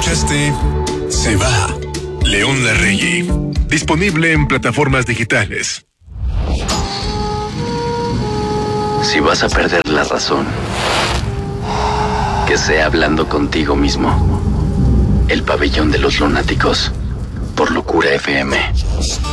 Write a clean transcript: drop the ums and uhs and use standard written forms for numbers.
escuchaste Se va, León Larregui. Disponible en plataformas digitales. Si vas a perder la razón, que sea hablando contigo mismo. El pabellón de los lunáticos, por Locura FM.